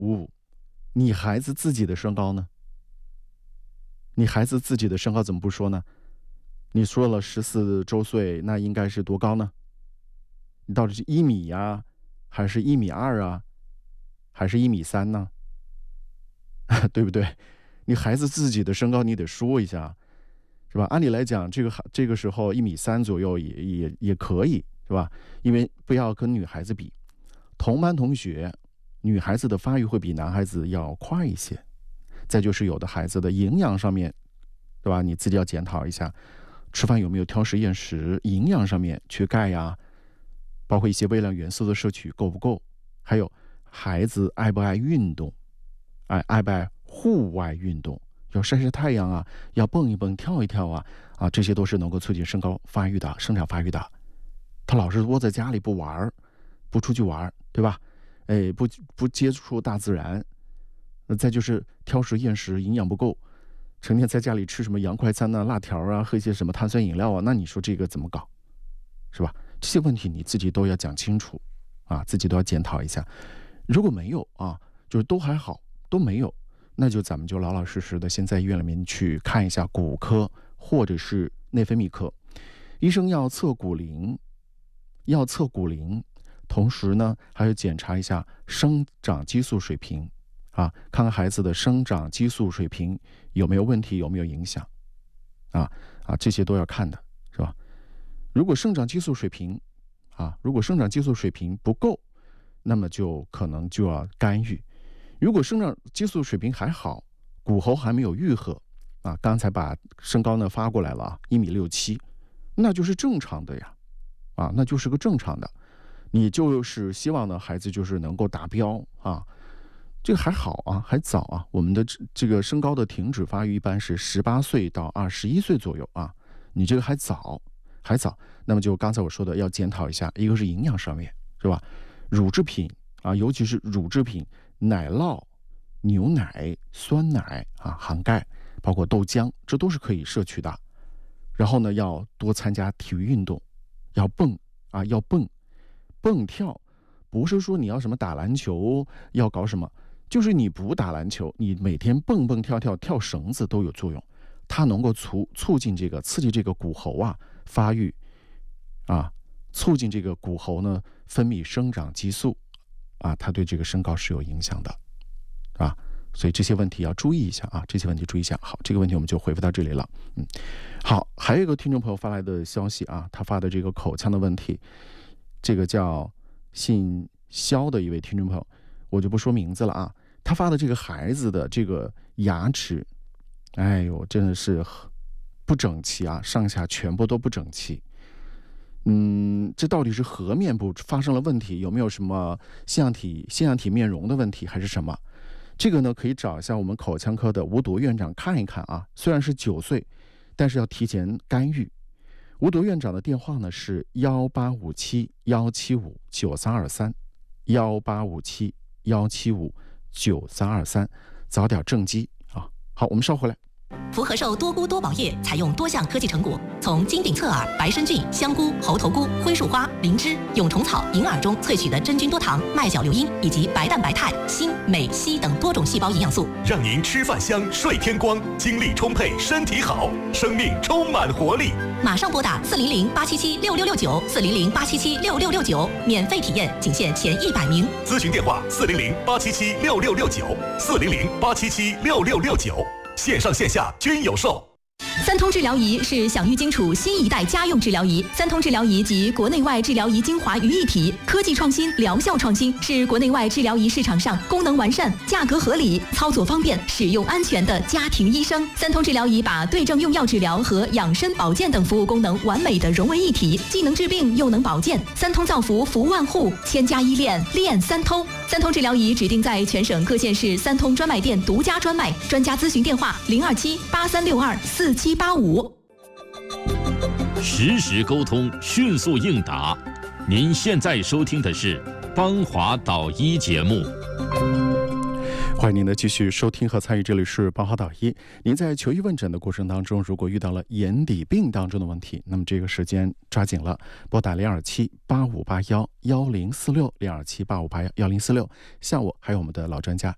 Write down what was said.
55，你孩子自己的身高呢？你孩子自己的身高怎么不说呢？你说了14周岁，那应该是多高呢？你到底是1米呀，还是1.2米啊，还是1.3米呢？对不对？你孩子自己的身高你得说一下，是吧？按理来讲，这个时候1.3米左右也可以，是吧？因为不要跟女孩子比，同班同学，女孩子的发育会比男孩子要快一些。再就是有的孩子的营养上面，对吧？你自己要检讨一下，吃饭有没有挑食厌食，营养上面缺钙呀，包括一些微量元素的摄取够不够，还有孩子爱不爱运动，爱不爱户外运动，要晒晒太阳啊，要蹦一蹦跳一跳啊，这些都是能够促进身高发育的，生长发育的。他老是窝在家里不玩，不出去玩，对吧？不接触大自然，再就是挑食厌食，营养不够，成天在家里吃什么洋快餐啊、辣条啊，喝一些什么碳酸饮料啊，那你说这个怎么搞，是吧？这些问题你自己都要讲清楚啊，自己都要检讨一下。如果没有啊，就是都还好，都没有，那就咱们就老老实实的先在医院里面去看一下骨科或者是内分泌科，医生要测骨龄，同时呢还要检查一下生长激素水平啊，看看孩子的生长激素水平有没有问题，有没有影响这些都要看的，是吧？如果生长激素水平不够，那么就可能就要干预。如果生长激素水平还好，骨骺还没有愈合刚才把身高呢发过来了1.67米，那就是正常的呀那就是个正常的。你就是希望呢孩子就是能够达标这个还好还早我们的这个身高的停止发育一般是18岁到21岁左右你这个还早。那么就刚才我说的要检讨一下，一个是营养上面，是吧？乳制品尤其是乳制品，奶酪、牛奶、酸奶含钙，包括豆浆，这都是可以摄取的。然后呢，要多参加体育运动，要蹦跳，不是说你要什么打篮球，要搞什么，就是你不打篮球，你每天蹦蹦跳跳跳绳子都有作用，它能够促进这个刺激这个骨骺发育促进这个骨骺呢分泌生长激素它对这个身高是有影响的所以这些问题要注意一下好，这个问题我们就回复到这里了。好，还有一个听众朋友发来的消息他发的这个口腔的问题，这个叫姓肖的一位听众朋友，我就不说名字了他发的这个孩子的这个牙齿，哎呦，真的是不整齐上下全部都不整齐。这到底是颌面部发生了问题，有没有什么腺样体面容的问题，还是什么？这个呢，可以找一下我们口腔科的吴铎院长看一看虽然是9岁，但是要提前干预。吴铎院长的电话呢是1857-175-9323，1857-175-9323，早点正畸好，我们稍回来。 福和寿多菇多宝叶采用多项科技成果，从金顶侧耳、白参菌、香菇、猴头菇、灰树花、灵芝、蛹虫草、银耳中萃取的真菌多糖、麦角硫因以及白蛋白肽、锌、镁、硒等多种细胞营养素， 让您吃饭香、睡天光，精力充沛，身体好，生命充满活力。 马上拨打400-877-6669，400-877-6669，免费体验，仅限前100名。 咨询电话400-877-6669，400-877-6669，线上线下均有售。 三通治疗仪是享誉荆楚新一代家用治疗仪。三通治疗仪集国内外治疗仪精华于一体，科技创新、疗效创新，是国内外治疗仪市场上功能完善、价格合理、操作方便、使用安全的家庭医生。三通治疗仪把对症用药治疗和养生保健等服务功能完美的融为一体，既能治病又能保健。三通造福服万户，千家医练练三通。三通治疗仪指定在全省各县市三通专卖店独家专卖，专家咨询电话027-8362-4785。 实时沟通，迅速应答。您现在收听的是邦华导医节目。 欢迎您的继续收听和参与，这里是邦华导医。您在求医问诊的过程当中，如果遇到了眼底病当中的问题，那么这个时间抓紧了，拨打027-8581-1046，027-8581-1046。像我还有我们的老专家